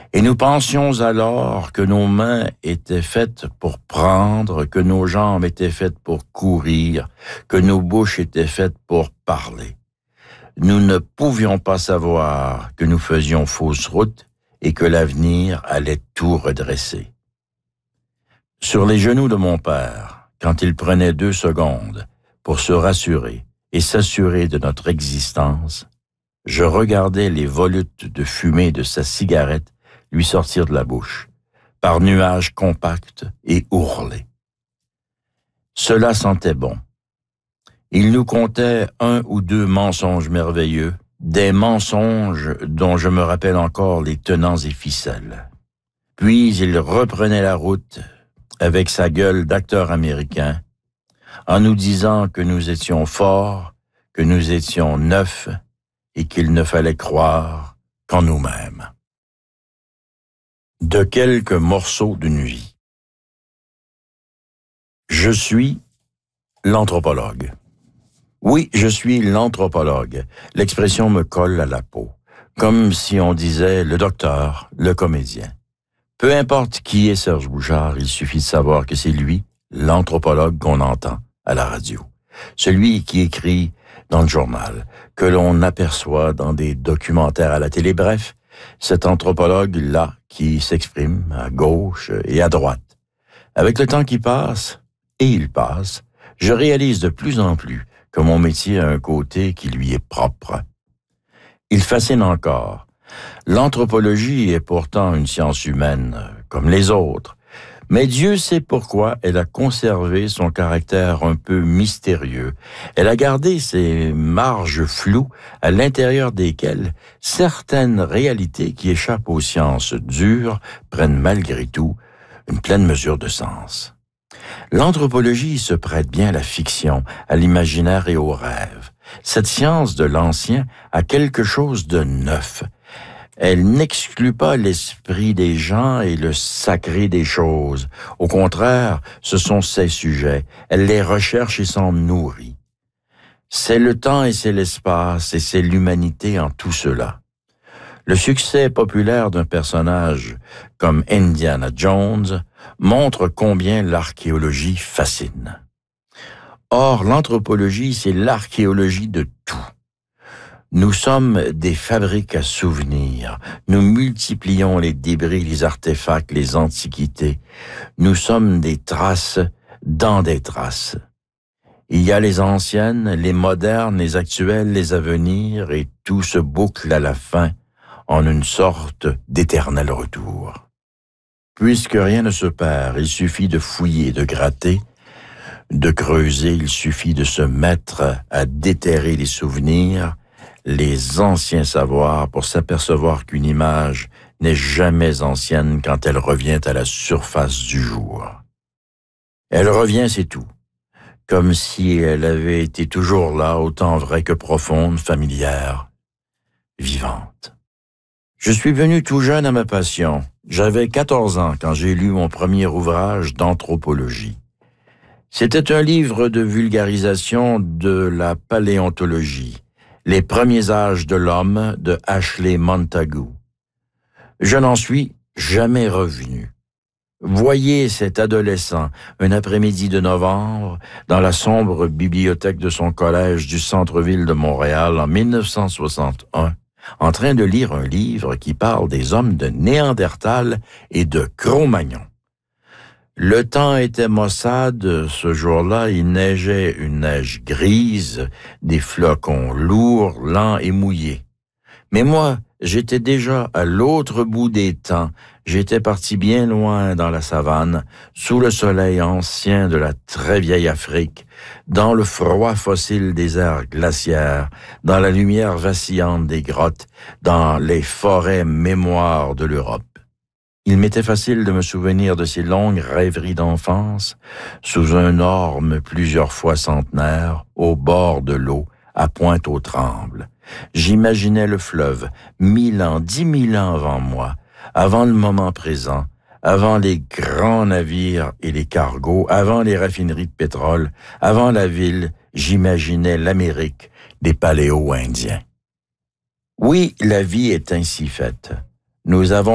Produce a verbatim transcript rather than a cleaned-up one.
Et nous pensions alors que nos mains étaient faites pour prendre, que nos jambes étaient faites pour courir, que nos bouches étaient faites pour parler. Nous ne pouvions pas savoir que nous faisions fausse route et que l'avenir allait tout redresser. Sur les genoux de mon père, quand il prenait deux secondes pour se rassurer et s'assurer de notre existence, je regardais les volutes de fumée de sa cigarette lui sortir de la bouche, par nuages compacts et ourlés. Cela sentait bon. Il nous contait un ou deux mensonges merveilleux, des mensonges dont je me rappelle encore les tenants et ficelles. Puis il reprenait la route avec sa gueule d'acteur américain, en nous disant que nous étions forts, que nous étions neufs et qu'il ne fallait croire qu'en nous-mêmes. De quelques morceaux d'une vie. Je suis l'anthropologue. Oui, je suis l'anthropologue. L'expression me colle à la peau, comme si on disait le docteur, le comédien. Peu importe qui est Serge Bouchard, il suffit de savoir que c'est lui, l'anthropologue qu'on entend à la radio. Celui qui écrit dans le journal, que l'on aperçoit dans des documentaires à la télé, bref, cet anthropologue-là qui s'exprime à gauche et à droite. Avec le temps qui passe, et il passe, je réalise de plus en plus que mon métier a un côté qui lui est propre. Il fascine encore. L'anthropologie est pourtant une science humaine, comme les autres, mais Dieu sait pourquoi elle a conservé son caractère un peu mystérieux. Elle a gardé ses marges floues à l'intérieur desquelles certaines réalités qui échappent aux sciences dures prennent malgré tout une pleine mesure de sens. L'anthropologie se prête bien à la fiction, à l'imaginaire et au rêve. Cette science de l'ancien a quelque chose de neuf. Elle n'exclut pas l'esprit des gens et le sacré des choses. Au contraire, ce sont ses sujets. Elle les recherche et s'en nourrit. C'est le temps et c'est l'espace et c'est l'humanité en tout cela. Le succès populaire d'un personnage comme Indiana Jones montre combien l'archéologie fascine. Or, l'anthropologie, c'est l'archéologie de tout. Nous sommes des fabriques à souvenirs. Nous multiplions les débris, les artefacts, les antiquités. Nous sommes des traces dans des traces. Il y a les anciennes, les modernes, les actuelles, les à venir, et tout se boucle à la fin en une sorte d'éternel retour. Puisque rien ne se perd, il suffit de fouiller, de gratter, de creuser, il suffit de se mettre à déterrer les souvenirs, les anciens savoirs pour s'apercevoir qu'une image n'est jamais ancienne quand elle revient à la surface du jour. Elle revient, c'est tout, comme si elle avait été toujours là, autant vraie que profonde, familière, vivante. Je suis venu tout jeune à ma passion. J'avais quatorze ans quand j'ai lu mon premier ouvrage d'anthropologie. C'était un livre de vulgarisation de la paléontologie, Les premiers âges de l'homme de Ashley Montagu. Je n'en suis jamais revenu. Voyez cet adolescent, un après-midi de novembre, dans la sombre bibliothèque de son collège du centre-ville de Montréal en mille neuf cent soixante et un, en train de lire un livre qui parle des hommes de Néandertal et de Cro-Magnon. Le temps était maussade, ce jour-là, il neigeait une neige grise, des flocons lourds, lents et mouillés. Mais moi, j'étais déjà à l'autre bout des temps, j'étais parti bien loin dans la savane, sous le soleil ancien de la très vieille Afrique, dans le froid fossile des aires glaciaires, dans la lumière vacillante des grottes, dans les forêts mémoires de l'Europe. Il m'était facile de me souvenir de ces longues rêveries d'enfance, sous un orme plusieurs fois centenaire, au bord de l'eau, à Pointe-aux-Trembles. J'imaginais le fleuve, mille ans, dix mille ans avant moi, avant le moment présent, avant les grands navires et les cargos, avant les raffineries de pétrole, avant la ville, j'imaginais l'Amérique des paléo-indiens. Oui, la vie est ainsi faite. Nous avons